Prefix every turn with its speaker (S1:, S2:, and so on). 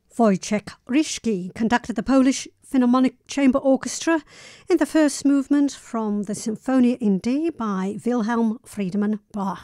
S1: Wojciech Ryszki conducted the Polish Philharmonic Chamber Orchestra in the first movement from the Symphonia in D by Wilhelm Friedemann Bach.